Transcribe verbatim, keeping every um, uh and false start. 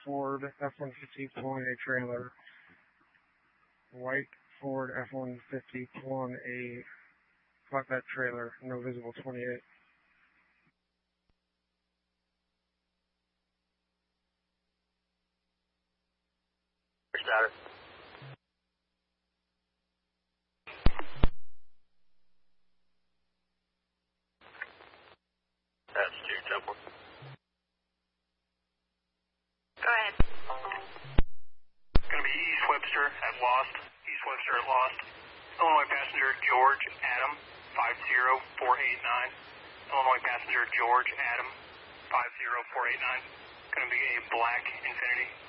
Ford F one fifty pulling a trailer. White Ford F one fifty pulling a flatbed trailer. No visible twenty-eight. Status. That's two, Temple. Go ahead. Going to be East Webster at Lost. East Webster at Lost. Illinois passenger George Adam five zero four eight nine. Illinois passenger George Adam five zero four eight nine. Going to be a black Infiniti.